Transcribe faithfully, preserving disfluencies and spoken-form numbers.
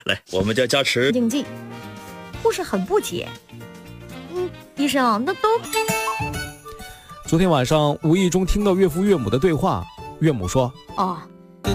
来，我们家加持应激。护士很不解，嗯，医生，那都…… 昨天晚上无意中听到岳父岳母的对话，岳母说：“ 哦，